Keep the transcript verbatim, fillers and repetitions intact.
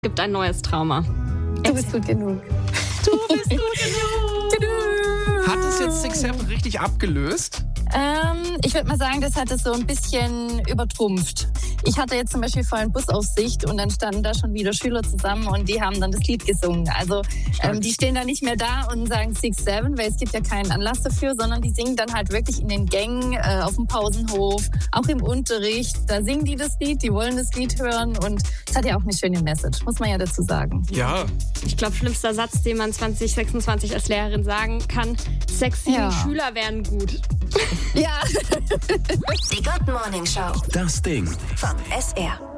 Gibt ein neues Trauma. Du bist gut genug. Du bist gut genug. Hat es jetzt Six Seven richtig abgelöst? Ähm, ich würde mal sagen, das hat es so ein bisschen übertrumpft. Ich hatte jetzt zum Beispiel vorhin Busaufsicht und dann standen da schon wieder Schüler zusammen und die haben dann das Lied gesungen. Also ähm, die stehen da nicht mehr da und sagen Six Seven, weil es gibt ja keinen Anlass dafür, sondern die singen dann halt wirklich in den Gängen, äh, auf dem Pausenhof, auch im Unterricht. Da singen die das Lied, die wollen das Lied hören und es hat ja auch eine schöne Message, muss man ja dazu sagen. Ja. Ich glaube, schlimmster Satz, den man zwanzig sechsundzwanzig als Lehrerin sagen kann, sexy Ja. Schüler wären gut. Ja. Die Good Morning Show. Das Ding. Von S R.